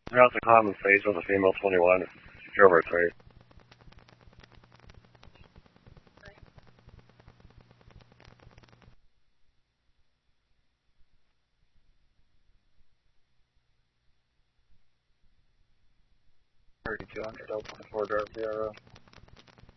Throughout the common phase with a female 21. Secure rotate. $3,200, L24 Dart PRO.